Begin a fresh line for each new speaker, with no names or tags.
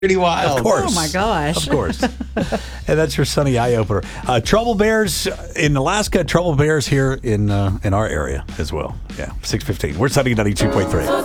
Pretty wild.
Of course.
Oh, my gosh.
Of course. And that's your sunny eye opener. Trouble bears in Alaska, trouble bears here in our area as well. Yeah, 6:15. We're Sunny 92.3.